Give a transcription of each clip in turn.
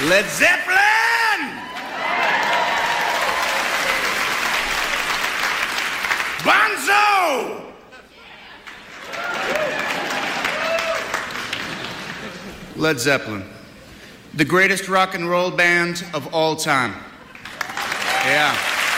Led Zeppelin! Bonzo! Led Zeppelin, the greatest rock and roll band of all time. Yeah.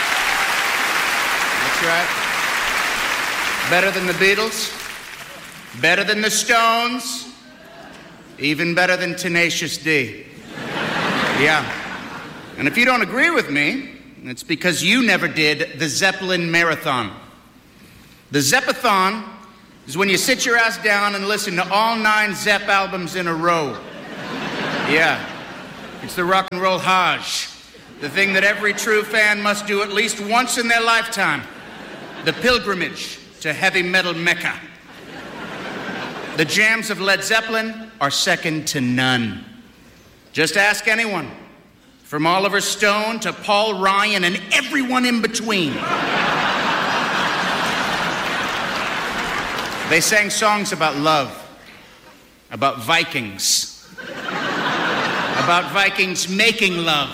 That's right. Better than the Beatles, better than the Stones, even better than Tenacious D. Yeah. And if you don't agree with me, it's because you never did the Zeppelin Marathon. The Zeppathon is when you sit your ass down and listen to all 9 Zepp albums in a row. Yeah. It's the rock and roll Hajj, the thing that every true fan must do at least once in their lifetime. The pilgrimage to heavy metal Mecca. The jams of Led Zeppelin are second to none. Just ask anyone, from Oliver Stone to Paul Ryan and everyone in between. They sang songs about love, about Vikings, about Vikings making love.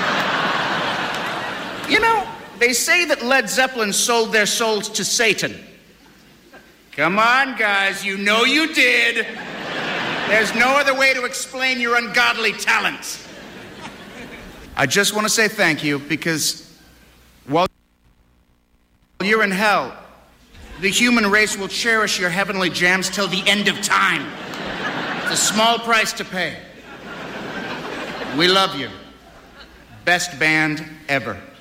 You know, they say that Led Zeppelin sold their souls to Satan. Come on, guys, you know you did. There's no other way to explain your ungodly talents. I just want to say thank you because while you're in hell, the human race will cherish your heavenly jams till the end of time. It's a small price to pay. We love you. Best band ever.